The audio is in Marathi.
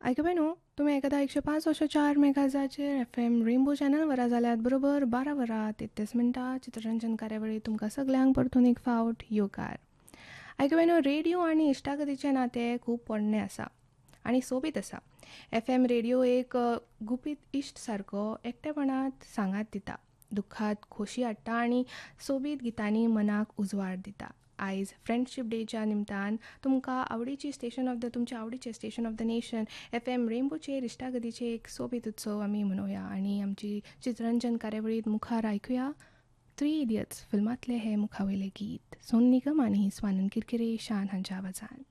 ऐकूया न्हू तुमी एखादा 105.4 मेगाजाचेर FM रेनबो चॅनलवर जाल्यात बरोबर 12 वरां 33 मिनटां चित्ररंजन कार्यावळी तुमकां सगल्यांक परतून एक फावट येवकार. ऐकूया न्हू रेडिओ आनी इश्टागतीचें नातें खूब पोरणें आसा आनी सोबीत आसा. FM रेडिओ एक गुपीत इश्ट सारको एकटेपणांत सांगात दिता, दुख्खात खोशी हाडटा आनी सोबीत गितांनी मनाक उजवाड दिता. आयज फ्रेंडशीप डेच्या निमतान तुमकां तुमचे आवडीचे station of the nation FM रेनबोचेर इश्टागतीचे एक सोबीत उत्सव आमी मनोवया आनी आमची चित्ररंजन कार्यावळीत मुखार ऐकूया 3 इडियट्स फिल्मांतले हे मुखावयले गीत सोनू निगम आनी स्वानंद किरकिरे शान हांच्या आवाजान.